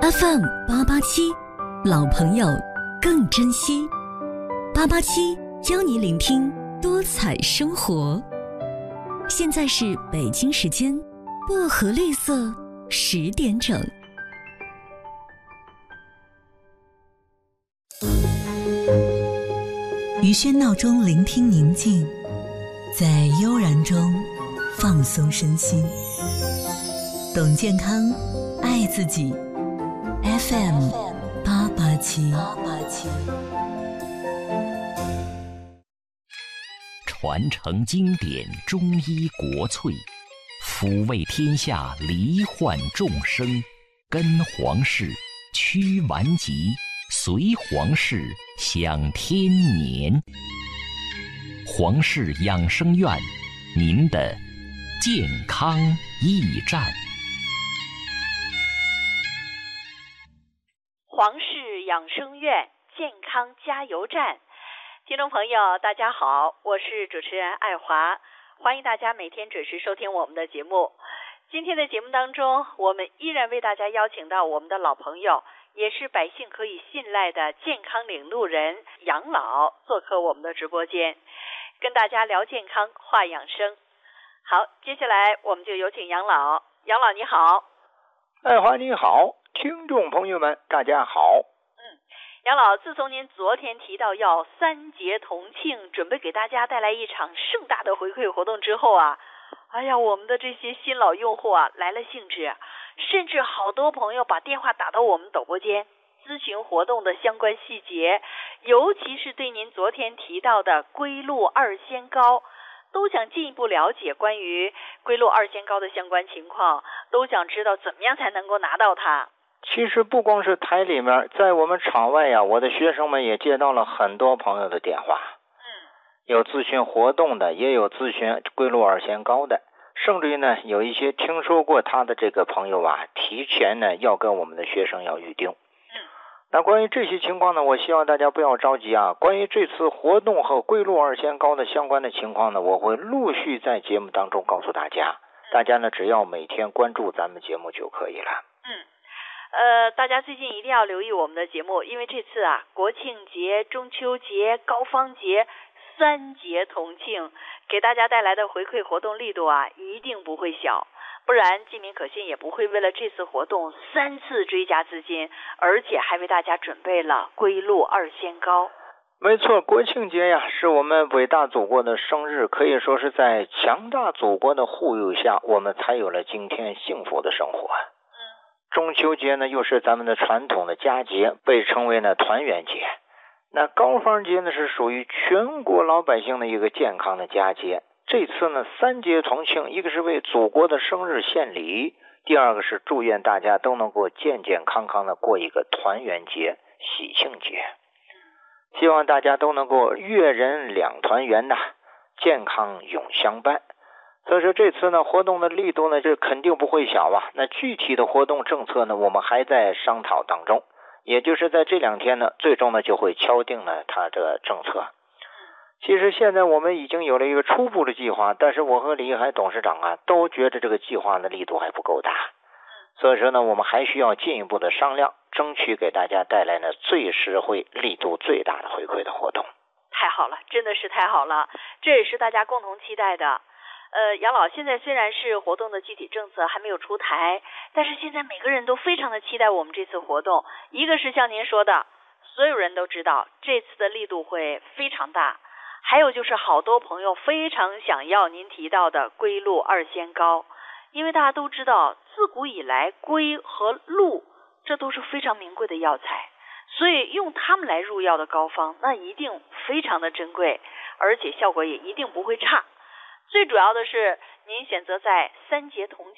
FM 887，老朋友更珍惜。887教你聆听多彩生活。现在是北京时间薄荷绿色10点整。于喧闹中聆听宁静，在悠然中放松身心。懂健康，爱自己。FM 887。 传承经典中医国粹，抚慰天下罹患众生，跟皇室驱顽疾，随皇室享天年。皇室养生院，您的健康驿站。 皇氏养生院健康加油站，听众朋友大家好，我是主持人爱华，欢迎大家每天准时收听我们的节目。今天的节目当中，我们依然为大家邀请到我们的老朋友，也是百姓可以信赖的健康领路人杨老做客我们的直播间，跟大家聊健康话养生。好，接下来我们就有请杨老。杨老你好。 爱华你好，听众朋友们大家好。 杨老，自从您昨天提到要3节同庆，准备给大家带来一场盛大的回馈活动之后啊，哎呀，我们的这些新老用户啊来了兴致，甚至好多朋友把电话打到我们导播间咨询活动的相关细节，尤其是对您昨天提到的龟鹿二仙膏，都想进一步了解关于龟鹿二仙膏的相关情况，都想知道怎么样才能够拿到它。 其实不光是台里面，在我们场外呀，我的学生们也接到了很多朋友的电话，有咨询活动的，也有咨询龟鹿二仙膏的，甚至于呢，有一些听说过他的这个朋友啊，提前呢要跟我们的学生要预定。那关于这些情况呢，我希望大家不要着急啊。关于这次活动和龟鹿二仙膏的相关的情况呢，我会陆续在节目当中告诉大家。大家呢，只要每天关注咱们节目就可以了。 大家最近一定要留意我们的节目，因为这次啊，国庆节、中秋节、高芳节3节同庆，给大家带来的回馈活动力度啊，一定不会小。不然记民可信也不会为了这次活动3次追加资金，而且还为大家准备了龟鹿二仙膏。 没错，国庆节呀，是我们伟大祖国的生日，可以说是在强大祖国的护佑下，我们才有了今天幸福的生活。中秋节呢，又是咱们的传统的佳节，被称为呢团圆节。那高芳节呢，是属于全国老百姓的一个健康的佳节。这次呢3节同庆，一个是为祖国的生日献礼，第二个是祝愿大家都能够健健康康的过一个团圆节、喜庆节。希望大家都能够月人两团圆呐，健康永相伴。所以说这次呢活动的力度呢，这肯定不会小啊。那具体的活动政策呢，我们还在商讨当中，也就是在这2天呢，最终呢就会敲定了它的政策。其实现在我们已经有了一个初步的计划，但是我和李海董事长啊都觉得这个计划的力度还不够大，所以说呢我们还需要进一步的商量，争取给大家带来呢最实惠、力度最大的回馈的活动。 太好了，真的是太好了，这也是大家共同期待的。杨老，现在虽然是活动的具体政策还没有出台，但是现在每个人都非常的期待我们这次活动。一个是像您说的，所有人都知道这次的力度会非常大，还有就是好多朋友非常想要您提到的龟鹿二仙膏，因为大家都知道自古以来龟和鹿这都是非常名贵的药材，所以用它们来入药的膏方那一定非常的珍贵，而且效果也一定不会差。最主要的是您选择在3节同庆